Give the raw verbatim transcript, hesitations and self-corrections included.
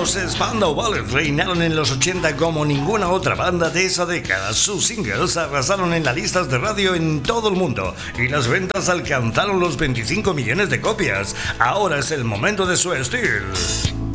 Los Spandau Ballet reinaron en los ochenta como ninguna otra banda de esa década. Sus singles arrasaron en las listas de radio en todo el mundo y las ventas alcanzaron los veinticinco millones de copias. Ahora es el momento de su estilo.